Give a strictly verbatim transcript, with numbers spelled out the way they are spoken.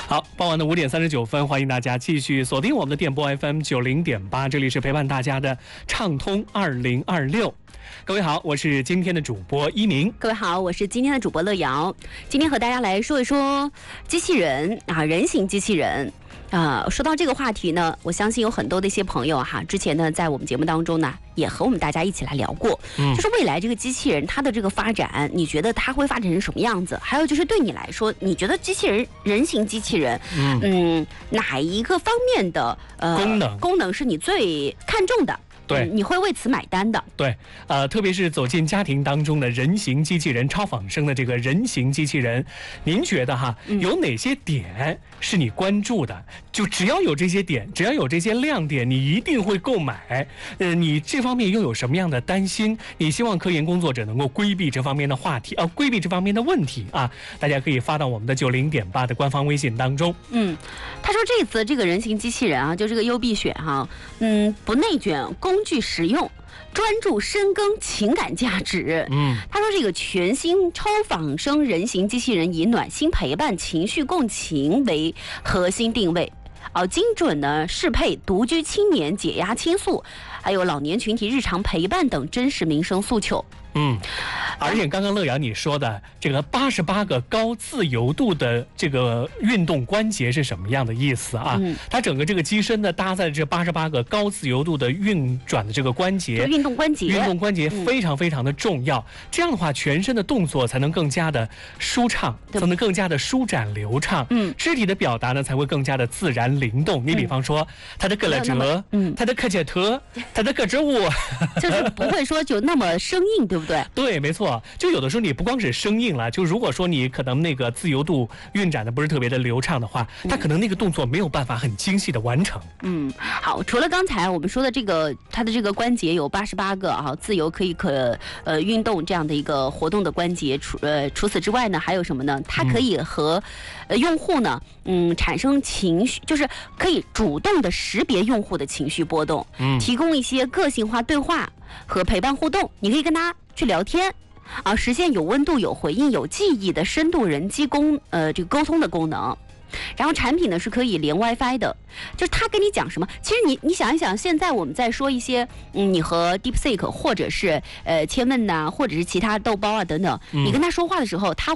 好，傍晚的五点三十九分，欢迎大家继续锁定我们的电波 F M 九零点八，这里是陪伴大家的畅通二零二六。各位好，我是今天的主播一鸣。 各位好，我是今天的主播乐瑶。今天和大家来说一说机器人啊，人形机器人。啊，说到这个话题呢，我相信有很多的一些朋友哈，之前呢在我们节目当中呢，也和我们大家一起来聊过，嗯，就是未来这个机器人它的这个发展，你觉得它会发展成什么样子？还有就是对你来说，你觉得机器人、人形机器人，嗯，嗯哪一个方面的呃功能功能是你最看重的？ 对、 嗯，你会为此买单的。 对，呃，特别是走进家庭当中的人形机器人、超仿生的这个人形机器人，您觉得哈，有哪些点是你关注的？就只要有这些点，只要有这些亮点，你一定会购买。呃，你这方面又有什么样的担心？你希望科研工作者能够规避这方面的话题，呃，规避这方面的问题啊？大家可以发到我们的九零点八的官方微信当中。 嗯，他说这次这个人形机器人啊，就这个优必选哈，嗯，不内卷，工具实用，专注深耕情感价值。嗯，他说这个全新超仿生人形机器人以暖心陪伴、情绪共情为核心定位，哦，精准呢适配独居青年解压倾诉，还有老年群体日常陪伴等真实民生诉求。 嗯，而且刚刚乐瑶你说的这个八十八个高自由度的这个运动关节是什么样的意思啊？嗯、它整个这个机身呢搭载这八十八个高自由度的运转的这个关节， 运动关节， 运动关节非常非常的重要。嗯、这样的话，全身的动作才能更加的舒畅，才能更加的舒展流畅。嗯，肢体的表达呢才会更加的自然灵动。你比方说，它的胳肋折，嗯，它的克切特，它的胳肢窝， 就是不会说就那么生硬，对不对？对, 对，没错，就有的时候你不光是生硬了，就如果说你可能那个自由度运展的不是特别的流畅的话，嗯、它可能那个动作没有办法很精细的完成。 嗯，好，除了刚才我们说的这个，它的这个关节有八十八个啊，自由可以可呃运动这样的一个活动的关节，除呃除此之外呢，还有什么呢？它可以和、呃、用户呢，嗯，产生情绪，就是可以主动的识别用户的情绪波动，嗯，提供一些个性化对话和陪伴互动，你可以跟他去聊天啊，实现有温度、有回应、有记忆的深度人机功呃这个沟通的功能。然后产品呢是可以连 WiFi 的，就是他跟你讲什么，其实你你想一想，现在我们在说一些，嗯，你和 DeepSeek 或者是呃千问呐、啊，或者是其他豆包啊等等，嗯、你跟他说话的时候，他